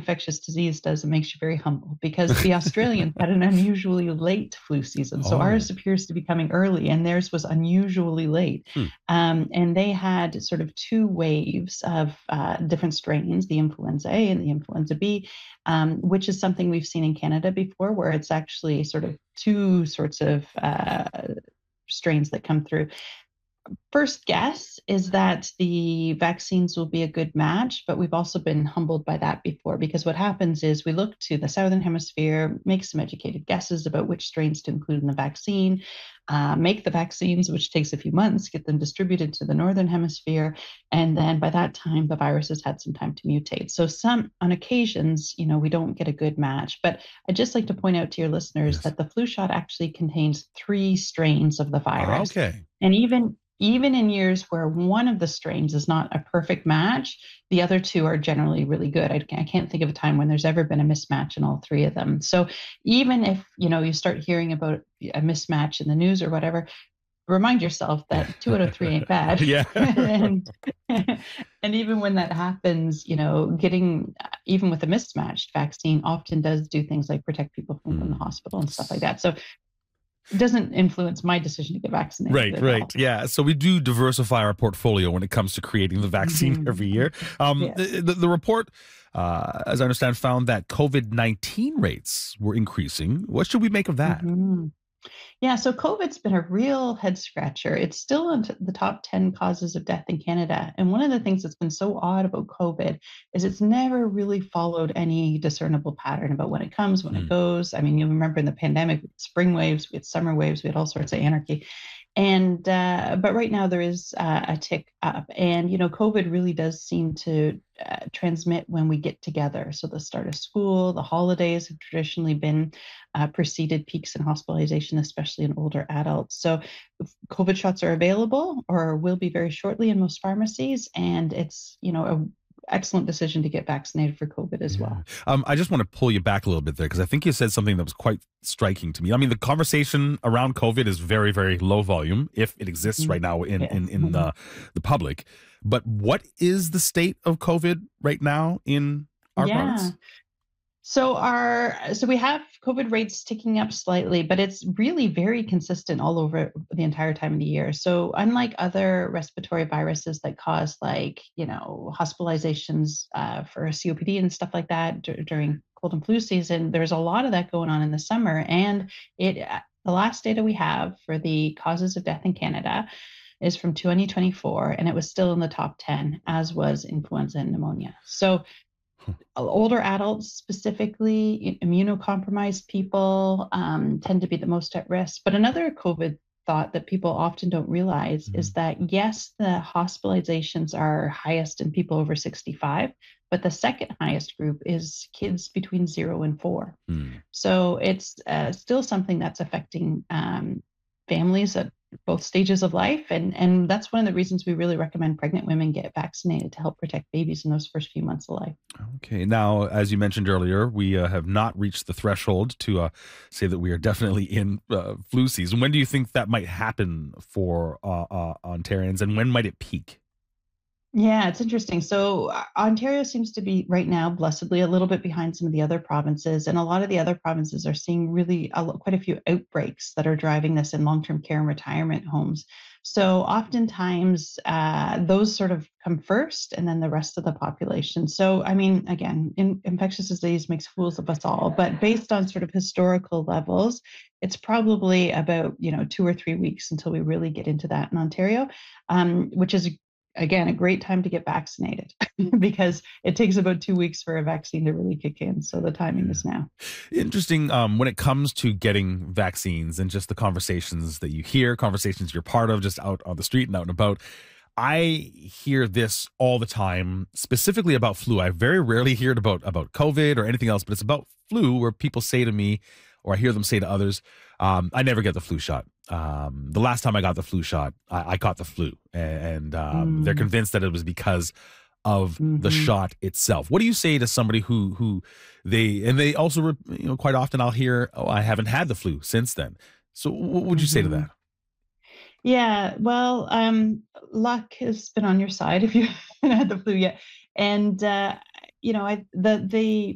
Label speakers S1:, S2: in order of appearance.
S1: infectious disease does, it makes you very humble because the Australians had an unusually late flu season. So
S2: Oh.
S1: ours appears to be coming early, and theirs was unusually late.
S2: Hmm.
S1: And they had sort of two waves of different strains, the influenza A and the influenza B, which is something we've seen in Canada before, where it's actually sort of two sorts of strains that come through. First guess is that the vaccines will be a good match, but we've also been humbled by that before because what happens is we look to the Southern Hemisphere, make some educated guesses about which strains to include in the vaccine, make the vaccines, which takes a few months, get them distributed to the Northern Hemisphere. And then by that time, the virus has had some time to mutate. So on occasions, we don't get a good match. But I'd just like to point out to your listeners
S2: Yes.
S1: that the flu shot actually contains three strains of the virus.
S2: Okay.
S1: And even in years where one of the strains is not a perfect match, the other two are generally really good. I can't think of a time when there's ever been a mismatch in all three of them. So even if you start hearing about a mismatch in the news or whatever, remind yourself that two out of three ain't bad.
S2: Yeah.
S1: and and even when that happens, getting even with a mismatched vaccine often does do things like protect people from going to the
S2: Hmm.
S1: hospital and stuff like that. So it doesn't influence my decision to get vaccinated
S2: Right,
S1: at
S2: right.
S1: all.
S2: Yeah. So we do diversify our portfolio when it comes to creating the vaccine every
S1: Mhm.
S2: year.
S1: Yes.
S2: The report, as I understand, found that COVID-19 rates were increasing. What should we make of that?
S1: hmm Yeah, so COVID's been a real head scratcher. It's still in the top 10 causes of death in Canada. And one of the things that's been so odd about COVID is it's never really followed any discernible pattern about when it comes, when it
S2: Hmm.
S1: goes. I mean, you remember in the pandemic, we had spring waves, we had summer waves, we had all sorts of anarchy. And but right now there is a tick up, and COVID really does seem to transmit when we get together. So the start of school, the holidays have traditionally been preceded peaks in hospitalization, especially in older adults. So COVID shots are available or will be very shortly in most pharmacies, and it's a excellent decision to get vaccinated for COVID as
S2: Yeah.
S1: well.
S2: I just want to pull you back a little bit there because I think you said something that was quite striking to me. I mean, the conversation around COVID is very, very low volume, if it exists right
S1: Mhm.
S2: now in
S1: Yes.
S2: the public. But what is the state of COVID right now in our
S1: Yeah.
S2: province?
S1: So we have COVID rates ticking up slightly, but it's really very consistent all over the entire time of the year. So unlike other respiratory viruses that cause hospitalizations for COPD and stuff like that during cold and flu season, there's a lot of that going on in the summer. And the last data we have for the causes of death in Canada is from 2024, and it was still in the top 10, as was influenza and pneumonia. So older adults, specifically immunocompromised people, tend to be the most at risk. But another COVID thought that people often don't realize is
S2: Mhm.
S1: that, yes, the hospitalizations are highest in people over 65, but the second highest group is kids between 0 and 4.
S2: Hmm.
S1: So it's still something that's affecting families at both stages of life. And that's one of the reasons we really recommend pregnant women get vaccinated to help protect babies in those first few months of life.
S2: Okay. Now, as you mentioned earlier, we have not reached the threshold to say that we are definitely in flu season. When do you think that might happen for Ontarians, and when might it peak?
S1: Yeah, it's interesting. So Ontario seems to be right now, blessedly, a little bit behind some of the other provinces, and a lot of the other provinces are seeing really quite a few outbreaks that are driving this in long-term care and retirement homes. So oftentimes, those sort of come first, and then the rest of the population. So I mean, again, infectious disease makes fools of us all, but based on sort of historical levels, it's probably about 2 or 3 weeks until we really get into that in Ontario, which is again a great time to get vaccinated because it takes about 2 weeks for a vaccine to really kick in. So the timing
S2: Yeah.
S1: is now.
S2: Interesting. When it comes to getting vaccines and just the conversations that you hear, conversations you're part of, just out on the street and out and about, I hear this all the time, specifically about flu. I very rarely hear it about COVID or anything else, but it's about flu where people say to me, or I hear them say to others, I never get the flu shot. The last time I got the flu shot, I caught the flu, and they're
S1: Mm,
S2: convinced that it was because of the
S1: hmm
S2: shot itself. What do you say to somebody who they also quite often I'll hear, oh, I haven't had the flu since then. So what would you say to
S1: hmm
S2: that?
S1: Yeah, well, luck has been on your side if you haven't had the flu yet. And I the